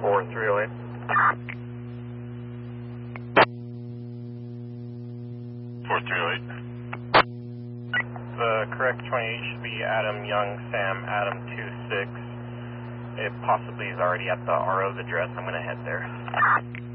4308. The correct 28 should be Adam Young, Sam, Adam 26. It possibly is already at the RO's address. I'm going to head there.